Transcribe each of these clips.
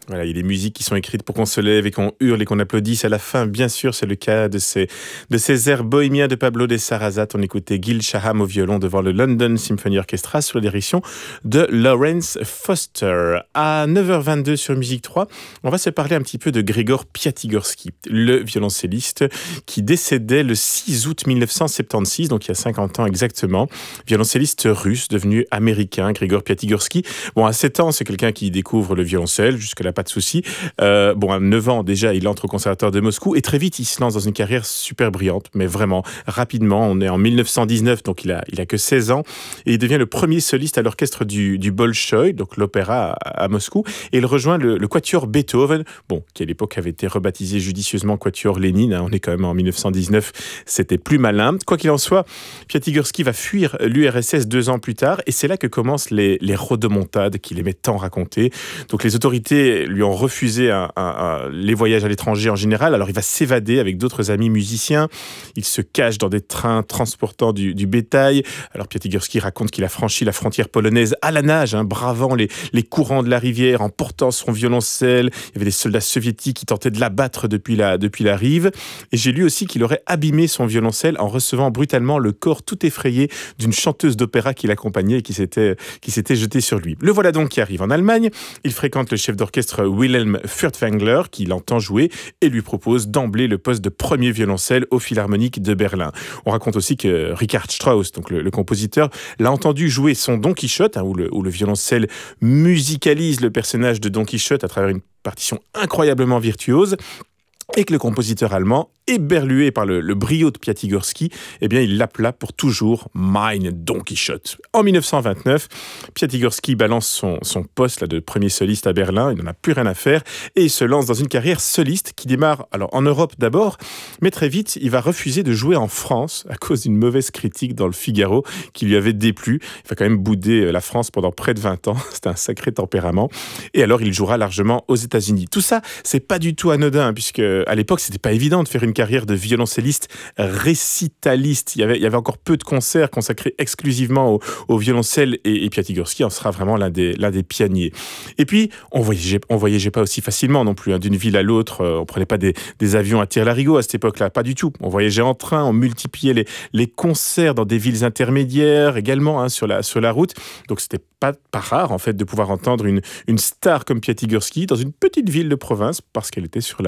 Voilà, il y a des musiques qui sont écrites pour qu'on se lève et qu'on hurle et qu'on applaudisse à la fin. Bien sûr, c'est le cas de ces airs bohémiens de Pablo de Sarrazat. On écoutait Gil Shaham au violon devant le London Symphony Orchestra sous la direction de Lawrence Foster. À 9h22 sur Musique 3, on va se parler un petit peu de Grégor Piatigorsky, le violoncelliste qui décédait le 6 août 1976, donc il y a 50 ans exactement. Violoncelliste russe devenu américain, Grégor Piatigorsky. Bon, à 7 ans, c'est quelqu'un qui découvre le violoncelle, jusque-là pas de souci. À 9 ans déjà, il entre au conservatoire de Moscou et très vite, il se lance dans une carrière super brillante, mais vraiment rapidement. On est en 1919, donc il a que 16 ans et il devient le premier soliste à l'orchestre du Bolchoï, donc l'opéra à Moscou, et il rejoint le quatuor Beethoven, qui à l'époque avait été rebaptisé judicieusement quatuor Lénine. On est quand même en 1919, c'était plus malin. Quoi qu'il en soit, Piatigorsky va fuir l'URSS 2 ans plus tard et c'est là que commencent les rodomontades qu'il aimait tant raconter. Donc les autorités lui ont refusé les voyages à l'étranger en général. Alors il va s'évader avec d'autres amis musiciens. Il se cache dans des trains transportant du bétail. Alors Piatigorsky raconte qu'il a franchi la frontière polonaise à la nage, bravant les courants de la rivière, en portant son violoncelle. Il y avait des soldats soviétiques qui tentaient de l'abattre depuis la rive. Et j'ai lu aussi qu'il aurait abîmé son violoncelle en recevant brutalement le corps tout effrayé d'une chanteuse d'opéra qui l'accompagnait et qui s'était jetée sur lui. Le voilà donc qui arrive en Allemagne. Il fréquente le chef d'orchestre Wilhelm Furtwängler, qui l'entend jouer et lui propose d'emblée le poste de premier violoncelle au Philharmonique de Berlin. On raconte aussi que Richard Strauss, donc le compositeur, l'a entendu jouer son Don Quichotte, où le violoncelle musicalise le personnage de Don Quichotte à travers une partition incroyablement virtuose, et que le compositeur allemand, éberlué par le brio de Piatigorsky, il l'appela pour toujours Mein Don Quichotte. En 1929, Piatigorsky balance son poste de premier soliste à Berlin, il n'en a plus rien à faire, et il se lance dans une carrière soliste qui démarre en Europe d'abord, mais très vite, il va refuser de jouer en France à cause d'une mauvaise critique dans le Figaro qui lui avait déplu. Il va quand même bouder la France pendant près de 20 ans, c'est un sacré tempérament, et alors il jouera largement aux États-Unis. Tout ça, c'est pas du tout anodin, puisque à l'époque, c'était pas évident de faire une carrière de violoncelliste récitaliste. Il y avait encore peu de concerts consacrés exclusivement au violoncelle et Piatigorsky en sera vraiment l'un des pionniers. Et puis, on voyageait pas aussi facilement non plus, d'une ville à l'autre. On prenait pas des avions à tire-larigot à cette époque-là, pas du tout. On voyageait en train, on multipliait les concerts dans des villes intermédiaires également sur la route. Donc, c'était pas rare en fait de pouvoir entendre une star comme Piatigorsky dans une petite ville de province parce qu'elle était sur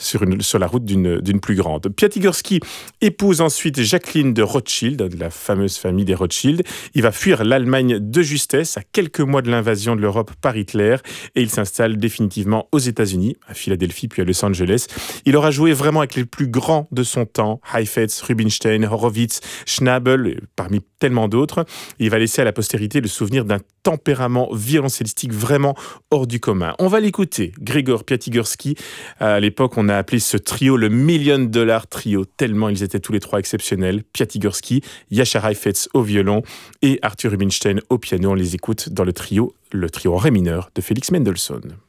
la route d'une plus grande. Piatigorsky épouse ensuite Jacqueline de Rothschild, de la fameuse famille des Rothschild. Il va fuir l'Allemagne de justesse à quelques mois de l'invasion de l'Europe par Hitler et il s'installe définitivement aux États-Unis, à Philadelphie puis à Los Angeles. Il aura joué vraiment avec les plus grands de son temps, Heifetz, Rubinstein, Horowitz, Schnabel, parmi tellement d'autres. Il va laisser à la postérité le souvenir d'un tempérament violoncellistique vraiment hors du commun. On va l'écouter, Grégor Piatigorsky. À l'époque, on a appelé ce trio le $1 Million Trio, tellement ils étaient tous les trois exceptionnels. Piatigorsky, Yashar Heifetz au violon et Arthur Rubinstein au piano. On les écoute dans le trio en ré mineur de Félix Mendelssohn.